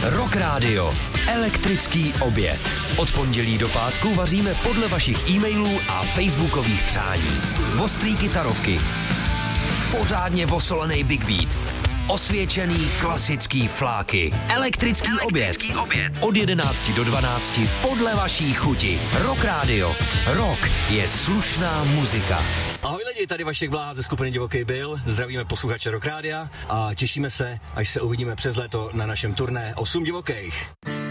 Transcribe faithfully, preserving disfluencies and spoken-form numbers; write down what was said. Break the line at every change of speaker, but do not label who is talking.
Rock Radio. Elektrický oběd. Od pondělí do pátku vaříme podle vašich e-mailů a facebookových přání. Ostrý kytarovky. Pořádně vosolený big beat. Osvědčený klasický fláky. Elektrický, Elektrický oběd. oběd. Od jedenácti do dvanácti podle vaší chuti. Rock Radio. Rock je slušná muzika.
Ahoj lidi, tady Vašek Bláha ze skupiny Divoký Bill. Zdravíme posluchače Rock Rádia a těšíme se, až se uvidíme přes léto na našem turné osm divokých.